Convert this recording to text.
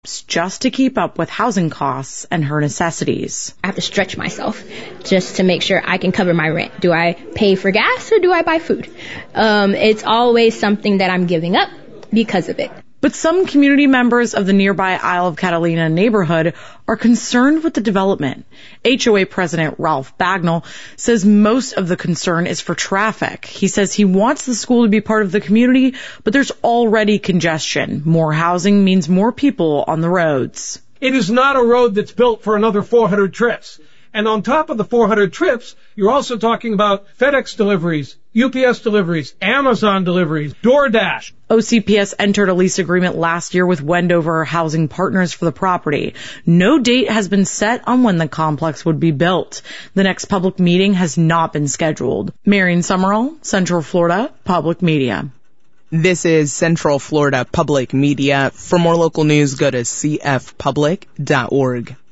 jobs just to keep up with housing costs and her necessities. I have to stretch myself just to make sure I can cover my rent. Do I pay for gas or do I buy food? It's always something that I'm giving up because of it. But some community members of the nearby Isle of Catalina neighborhood are concerned with the development. HOA President Ralph Bagnall says most of the concern is for traffic. He says he wants the school to be part of the community, but there's already congestion. More housing means more people on the roads. It is not a road that's built for another 400 trips. And on top of the 400 trips, you're also talking about FedEx deliveries, UPS deliveries, Amazon deliveries, DoorDash. OCPS entered a lease agreement last year with Wendover Housing Partners for the property. No date has been set on when the complex would be built. The next public meeting has not been scheduled. Marion Summerall, Central Florida Public Media. This is Central Florida Public Media. For more local news, go to cfpublic.org.